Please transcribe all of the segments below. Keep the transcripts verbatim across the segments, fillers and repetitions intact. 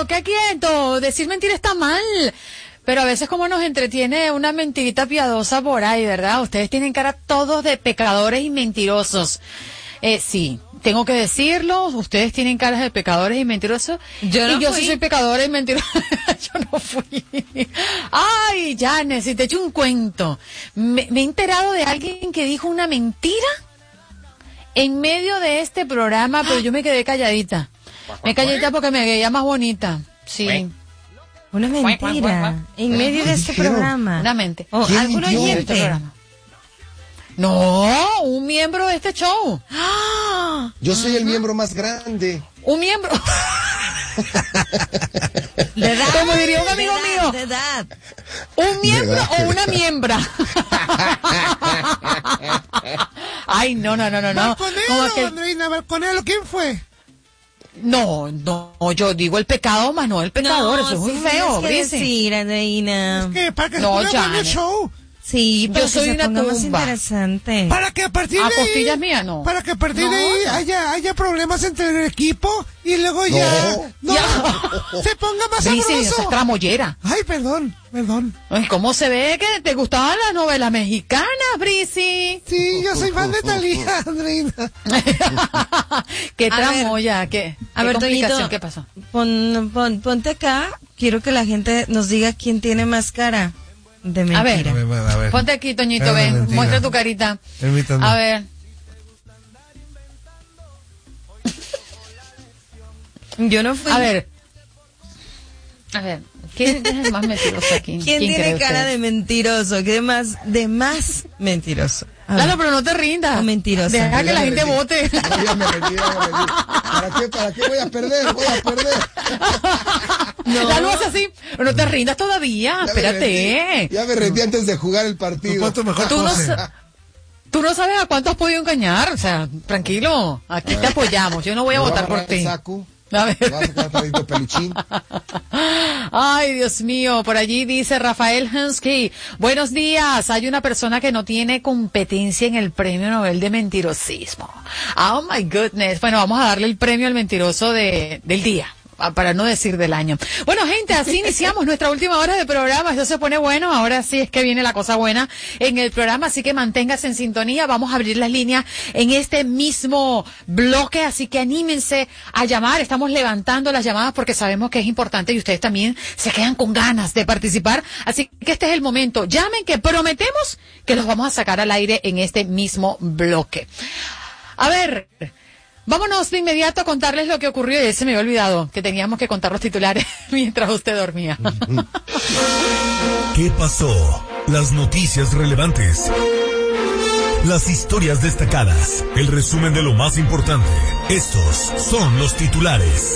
quieto, qué quieto. Decir mentira está mal. Pero a veces como nos entretiene una mentirita piadosa por ahí, ¿verdad? Ustedes tienen cara todos de pecadores y mentirosos. Eh, sí, tengo que decirlo, ustedes tienen caras de pecadores y mentirosos. Yo no y yo fui. sí soy pecadora y mentirosa. Yo no fui. Ay, Janes, si te echo un cuento. Me, me he enterado de alguien que dijo una mentira en medio de este programa, pero yo me quedé calladita. Me calladita porque me veía más bonita. Sí. Una mentira en medio de este programa. Una mente. Oh, ¿algún oyente? No, un miembro de este show. Yo soy el miembro más grande. Un miembro. ¿De edad? Como diría un amigo de edad, mío. De edad. ¿Un miembro o una miembra? Ay, no, no, no, no, no. Balconero, que... Andreina, Balconero, ¿quién fue? No, no, yo digo el pecado más no el pecador, No, eso es muy sí, feo, tienes que Brice. decir, Andreina. Es que para que No, se ponga ya, bueno el no. show. Sí, para Yo que soy se una ponga más tumba. interesante. Para que a partir ¿A de ahí, costillas mías? No. para que a partir No, de ahí no. haya, haya problemas entre el equipo y luego ya, no, Ya. se ponga más Brice, esa sabroso. es tramollera. Ay, perdón, perdón. Ay, ¿cómo se ve que te gustaban las novelas mexicanas, Brice? Sí, yo soy fan de Talía, Andreina. Qué A ver, tramoya, qué, A qué ver, complicación, Toñito, ¿qué pasó? Pon, pon, ponte acá. Quiero que la gente nos diga quién tiene más cara de mentira. A ver, A ver, a ver. ponte aquí, Toñito, Cara de ven, mentira. muestra tu carita. Permítame. A ver. Yo no fui. A ver. A ver, ¿quién es el más mentiroso aquí? ¿Quién, tiene cree cara usted? de mentiroso? ¿Qué más, de más mentiroso? A ver. Claro, pero no te rindas. O mentirosa. Deja que Ya la me gente rendí. vote. No, ya me rendí, ya me rendí. ¿Para qué, para qué voy a perder? Voy a perder. No. Ya lo haces así. Pero no te rindas todavía. Ya me Espérate. rendí. Ya me rendí antes de jugar el partido. ¿Cuánto mejor Tú no, pose? sa- tú no sabes a cuánto has podido engañar. O sea, tranquilo. Aquí te apoyamos. Yo no voy a Me votar a por agarrar el ti. saco. A ver. Me voy a sacar tantito peluchín. Ay, Dios mío, por allí dice Rafael Hansky. Buenos días, hay una persona que no tiene competencia en el premio Nobel de mentirosismo. Oh my goodness. Bueno, vamos a darle el premio al mentiroso de, del día, para no decir del año. Bueno, gente, así iniciamos nuestra última hora de programa. Esto se pone bueno. Ahora sí es que viene la cosa buena en el programa, así que manténgase en sintonía. Vamos a abrir las líneas en este mismo bloque, así que anímense a llamar. Estamos levantando las llamadas porque sabemos que es importante y ustedes también se quedan con ganas de participar. Así que este es el momento. Llamen, que prometemos que los vamos a sacar al aire en este mismo bloque. A ver, vámonos de inmediato a contarles lo que ocurrió. Y se me había olvidado que teníamos que contar los titulares mientras usted dormía. ¿Qué pasó? Las noticias relevantes. Las historias destacadas. El resumen de lo más importante. Estos son los titulares.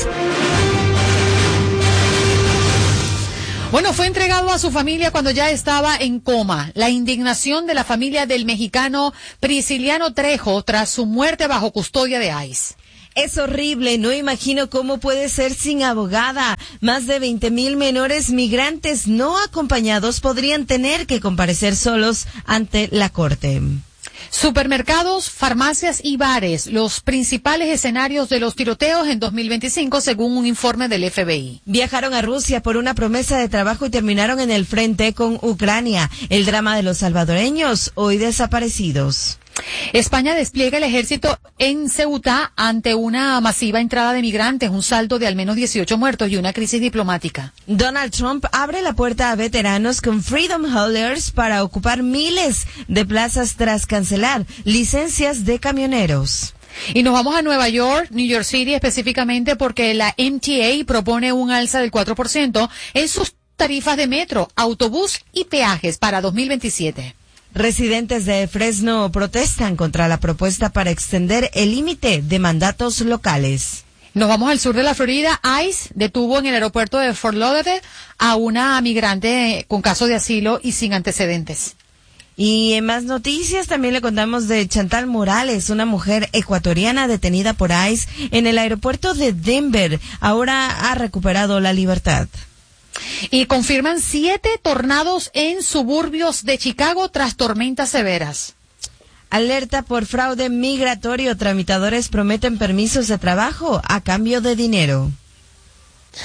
Bueno, fue entregado a su familia cuando ya estaba en coma. La indignación de la familia del mexicano Prisciliano Trejo tras su muerte bajo custodia de ICE. Es horrible, no imagino cómo puede ser sin abogada. Más de veinte mil menores migrantes no acompañados podrían tener que comparecer solos ante la corte. Supermercados, farmacias y bares, los principales escenarios de los tiroteos en dos mil veinticinco, según un informe del F B I. Viajaron a Rusia por una promesa de trabajo y terminaron en el frente con Ucrania. El drama de los salvadoreños, hoy desaparecidos. España despliega el ejército en Ceuta ante una masiva entrada de migrantes, un saldo de al menos dieciocho muertos y una crisis diplomática. Donald Trump abre la puerta a veteranos con Freedom Holders para ocupar miles de plazas tras cancelar licencias de camioneros. Y nos vamos a Nueva York, New York City específicamente, porque la M T A propone un alza del cuatro por ciento en sus tarifas de metro, autobús y peajes para dos mil veintisiete. Residentes de Fresno protestan contra la propuesta para extender el límite de mandatos locales. Nos vamos al sur de la Florida. ICE detuvo en el aeropuerto de Fort Lauderdale a una migrante con caso de asilo y sin antecedentes. Y en más noticias también le contamos de Chantal Morales, una mujer ecuatoriana detenida por ICE en el aeropuerto de Denver. Ahora ha recuperado la libertad. Y confirman siete tornados en suburbios de Chicago tras tormentas severas. Alerta por fraude migratorio. Tramitadores prometen permisos de trabajo a cambio de dinero.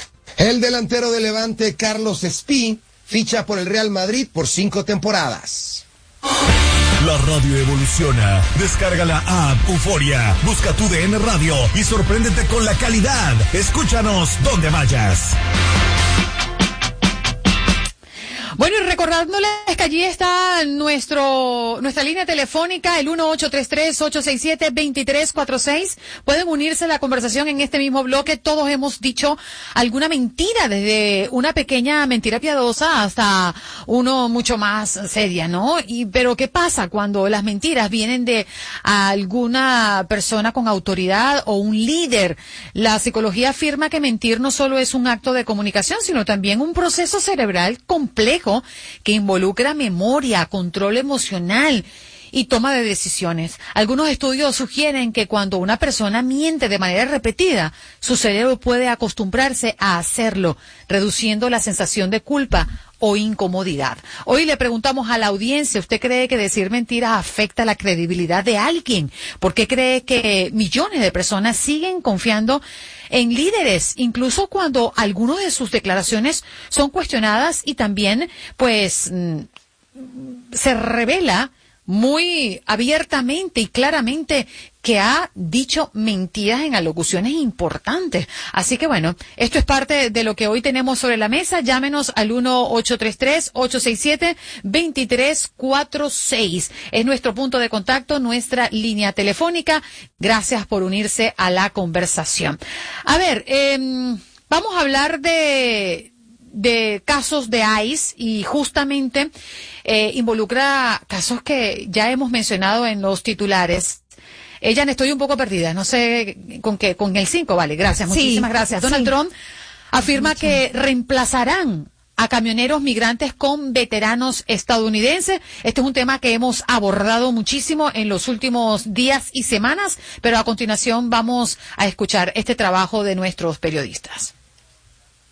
El delantero de Levante, Carlos Espí, ficha por el Real Madrid por cinco temporadas. La radio evoluciona. Descarga la app Euforia, busca tu D N Radio y sorpréndete con la calidad. Escúchanos donde vayas. Bueno, y recordándoles que allí está nuestro nuestra línea telefónica, el uno ocho tres tres, ocho seis siete, dos tres cuatro seis. Pueden unirse a la conversación en este mismo bloque. Todos hemos dicho alguna mentira, desde una pequeña mentira piadosa hasta uno mucho más seria, ¿no? Y pero ¿qué pasa cuando las mentiras vienen de alguna persona con autoridad o un líder? La psicología afirma que mentir no solo es un acto de comunicación, sino también un proceso cerebral complejo que involucra memoria, control emocional y toma de decisiones. Algunos estudios sugieren que cuando una persona miente de manera repetida, su cerebro puede acostumbrarse a hacerlo, reduciendo la sensación de culpa o incomodidad. Hoy le preguntamos a la audiencia, ¿usted cree que decir mentiras afecta la credibilidad de alguien? ¿Por qué cree que millones de personas siguen confiando en líderes, incluso cuando algunas de sus declaraciones son cuestionadas y también, pues, se revela muy abiertamente y claramente que ha dicho mentiras en alocuciones importantes? Así que bueno, esto es parte de lo que hoy tenemos sobre la mesa. Llámenos al uno ocho tres tres, ocho seis siete, dos tres cuatro seis. Es nuestro punto de contacto, nuestra línea telefónica. Gracias por unirse a la conversación. A ver, eh, vamos a hablar de de casos de ICE y justamente eh, involucra casos que ya hemos mencionado en los titulares. Ella, estoy un poco perdida, no sé con qué, con el cinco, vale, gracias, sí, muchísimas gracias. Donald sí. Trump afirma que reemplazarán a camioneros migrantes con veteranos estadounidenses. Este es un tema que hemos abordado muchísimo en los últimos días y semanas, pero a continuación vamos a escuchar este trabajo de nuestros periodistas.